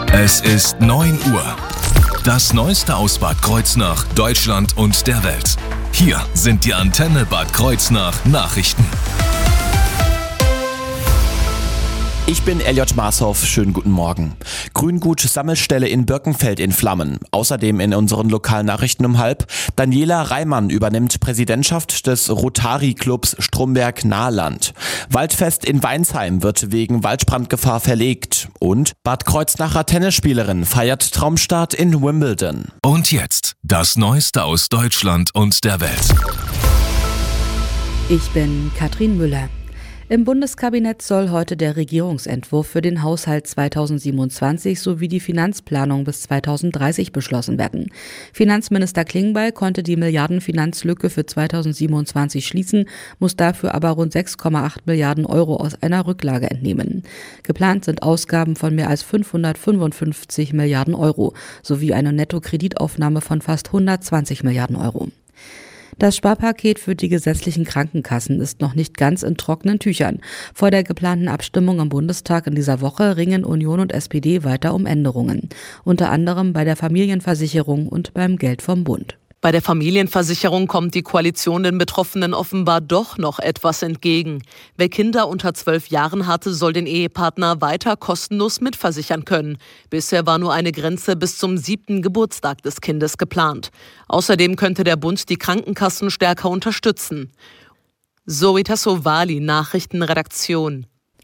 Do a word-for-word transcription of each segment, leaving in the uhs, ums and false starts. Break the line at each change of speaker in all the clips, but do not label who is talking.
Es ist neun Uhr. Das Neueste aus Bad Kreuznach, Deutschland und der Welt. Hier sind die Antenne Bad Kreuznach Nachrichten.
Ich bin Elliot Marshoff, schönen guten Morgen. Grüngut-Sammelstelle in Birkenfeld in Flammen. Außerdem in unseren Lokalnachrichten um halb. Daniela Reimann übernimmt Präsidentschaft des Rotary-Clubs Stromberg-Nahland. Waldfest in Weinsheim wird wegen Waldbrandgefahr verlegt. Und Bad Kreuznacher Tennisspielerin feiert Traumstart in Wimbledon.
Und jetzt das Neueste aus Deutschland und der Welt.
Ich bin Katrin Müller. Im Bundeskabinett soll heute der Regierungsentwurf für den Haushalt zweitausendsiebenundzwanzig sowie die Finanzplanung bis zweitausenddreißig beschlossen werden. Finanzminister Klingbeil konnte die Milliardenfinanzlücke für zweitausendsiebenundzwanzig schließen, muss dafür aber rund sechs Komma acht Milliarden Euro aus einer Rücklage entnehmen. Geplant sind Ausgaben von mehr als fünfhundertfünfundfünfzig Milliarden Euro sowie eine Nettokreditaufnahme von fast hundertzwanzig Milliarden Euro. Das Sparpaket für die gesetzlichen Krankenkassen ist noch nicht ganz in trockenen Tüchern. Vor der geplanten Abstimmung im Bundestag in dieser Woche ringen Union und S P D weiter um Änderungen. Unter anderem bei der Familienversicherung und beim Geld vom Bund.
Bei der Familienversicherung kommt die Koalition den Betroffenen offenbar doch noch etwas entgegen. Wer Kinder unter zwölf Jahren hatte, soll den Ehepartner weiter kostenlos mitversichern können. Bisher war nur eine Grenze bis zum siebten Geburtstag des Kindes geplant. Außerdem könnte der Bund die Krankenkassen stärker unterstützen. Zoe Tassovali, Nachrichtenredaktion.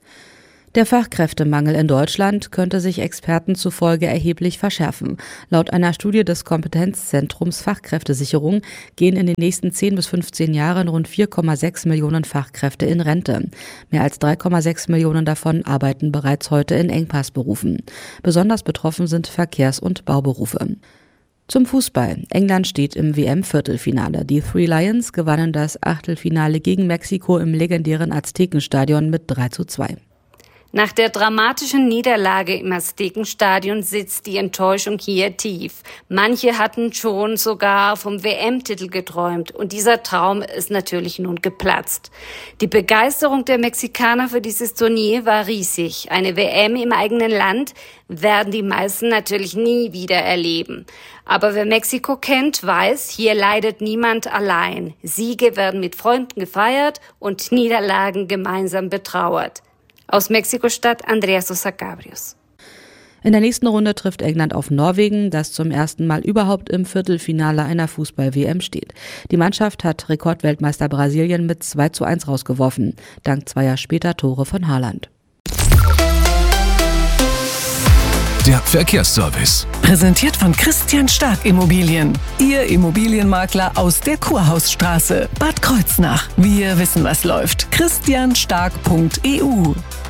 Der Fachkräftemangel in Deutschland könnte sich Experten zufolge erheblich verschärfen. Laut einer Studie des Kompetenzzentrums Fachkräftesicherung gehen in den nächsten zehn bis fünfzehn Jahren rund vier Komma sechs Millionen Fachkräfte in Rente. Mehr als drei Komma sechs Millionen davon arbeiten bereits heute in Engpassberufen. Besonders betroffen sind Verkehrs- und Bauberufe. Zum Fußball. England steht im W M-Viertelfinale. Die Three Lions gewannen das Achtelfinale gegen Mexiko im legendären Aztekenstadion mit drei zu zwei.
Nach der dramatischen Niederlage im Aztekenstadion sitzt die Enttäuschung hier tief. Manche hatten schon sogar vom W M-Titel geträumt und dieser Traum ist natürlich nun geplatzt. Die Begeisterung der Mexikaner für dieses Turnier war riesig. Eine W M im eigenen Land werden die meisten natürlich nie wieder erleben. Aber wer Mexiko kennt, weiß, hier leidet niemand allein. Siege werden mit Freunden gefeiert und Niederlagen gemeinsam betrauert. Aus Mexiko-Stadt Andrea Sosa Cabrios.
In der nächsten Runde trifft England auf Norwegen, das zum ersten Mal überhaupt im Viertelfinale einer Fußball-W M steht. Die Mannschaft hat Rekordweltmeister Brasilien mit zwei zu eins rausgeworfen, dank zweier später Tore von Haaland.
Der Verkehrsservice.
Präsentiert von Christian Stark Immobilien. Ihr Immobilienmakler aus der Kurhausstraße. Bad Kreuznach. Wir wissen, was läuft. christian stark punkt e u.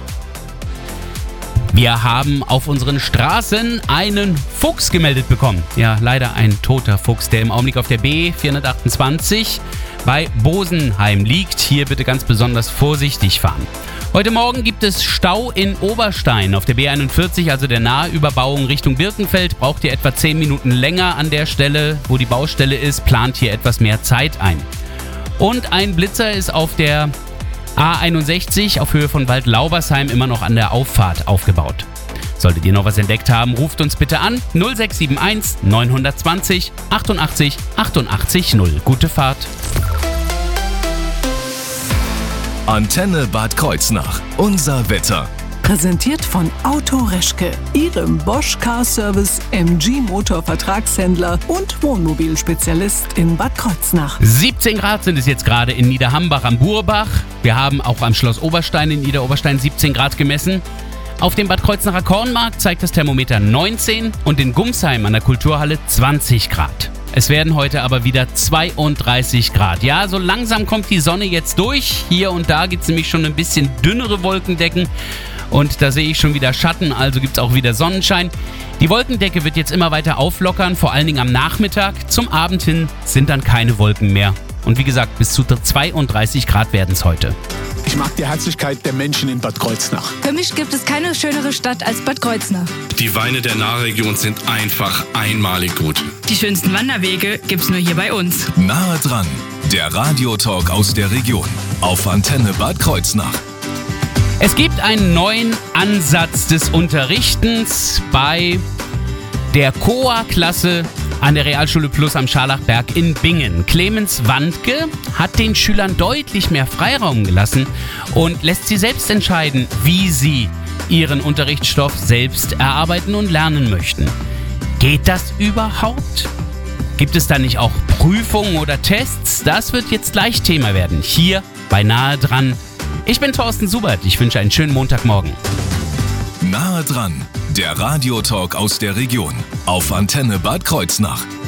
Wir haben auf unseren Straßen einen Fuchs gemeldet bekommen. Ja, leider ein toter Fuchs, der im Augenblick auf der B vierhundertachtundzwanzig bei Bosenheim liegt. Hier bitte ganz besonders vorsichtig fahren. Heute Morgen gibt es Stau in Oberstein auf der B einundvierzig, also der Nahüberbauung Richtung Birkenfeld. Braucht ihr etwa zehn Minuten länger an der Stelle, wo die Baustelle ist, plant hier etwas mehr Zeit ein. Und ein Blitzer ist auf der A einundsechzig auf Höhe von Waldlaubersheim immer noch an der Auffahrt aufgebaut. Solltet ihr noch was entdeckt haben, ruft uns bitte an null sechs sieben eins neun zwei null achtundachtzig achtundachtzig null. Gute Fahrt.
Antenne Bad Kreuznach. Unser Wetter.
Präsentiert von Auto Reschke, Ihrem Bosch Car Service M G Motor Vertragshändler und Wohnmobilspezialist in Bad Kreuznach.
siebzehn Grad sind es jetzt gerade in Niederhambach am Burbach. Wir haben auch am Schloss Oberstein in Niederoberstein siebzehn Grad gemessen. Auf dem Bad Kreuznacher Kornmarkt zeigt das Thermometer neunzehn und in Gumsheim an der Kulturhalle zwanzig Grad. Es werden heute aber wieder zweiunddreißig Grad. Ja, so langsam kommt die Sonne jetzt durch. Hier und da gibt es nämlich schon ein bisschen dünnere Wolkendecken. Und da sehe ich schon wieder Schatten, also gibt es auch wieder Sonnenschein. Die Wolkendecke wird jetzt immer weiter auflockern, vor allen Dingen am Nachmittag. Zum Abend hin sind dann keine Wolken mehr. Und wie gesagt, bis zu zweiunddreißig Grad werden es heute.
Ich mag die Herzlichkeit der Menschen in Bad Kreuznach.
Für mich gibt es keine schönere Stadt als Bad Kreuznach.
Die Weine der Nahregion sind einfach einmalig gut.
Die schönsten Wanderwege gibt's nur hier bei uns.
Nahe dran, der Radiotalk aus der Region auf Antenne Bad Kreuznach.
Es gibt einen neuen Ansatz des Unterrichtens bei der C O A-Klasse an der Realschule Plus am Scharlachberg in Bingen. Clemens Wandke hat den Schülern deutlich mehr Freiraum gelassen und lässt sie selbst entscheiden, wie sie ihren Unterrichtsstoff selbst erarbeiten und lernen möchten. Geht das überhaupt? Gibt es da nicht auch Prüfungen oder Tests? Das wird jetzt gleich Thema werden, hier bei Nahe dran. Ich bin Thorsten Subert, ich wünsche einen schönen Montagmorgen.
Nahe dran, der Radiotalk aus der Region auf Antenne Bad Kreuznach.